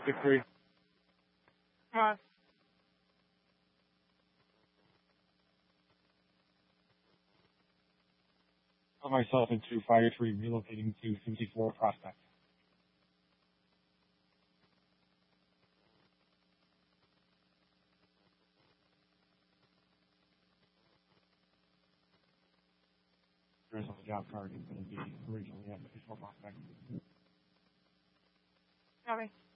Victory. Come Put myself into Fire 3, relocating to 54 Prospect. There's on the job card, it's going to be originally at 54 Prospect. Copy.